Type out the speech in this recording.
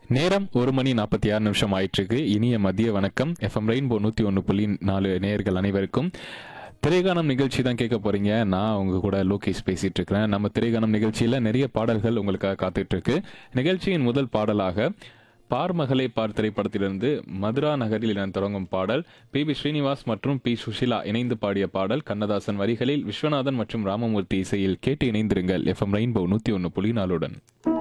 நேரம் 1 மணி 46 நிமிஷம் ஆயிட்டிருக்கு. இனிய மதிய வணக்கம். எஃப்எம் ரெயின்போ 101.4 நேயர்கள் அனைவருக்கும். திரைகானம் நிகழ்ச்சி தான் கேட்க போறீங்க. நான் உங்க கூட லோகேஷ் பேசிட்டு இருக்கிறேன். நம்ம திரைகானம் நிகழ்ச்சியில நிறைய பாடல்கள் உங்களுக்காக காத்துட்டு இருக்கு. நிகழ்ச்சியின் முதல் பாடலாக பார் மகளே பார் திரைப்படத்திலிருந்து மதுரா நகரில் என தொடங்கும் பாடல் பி ஸ்ரீனிவாஸ் மற்றும் பி சுஷிலா இணைந்து பாடிய பாடல். கண்ணதாசன் வரிகளில் விஸ்வநாதன் மற்றும் ராமமூர்த்தி இசையில் கேட்டு இணைந்திருங்கள் எஃப்எம் ரெயின்போ 101.4.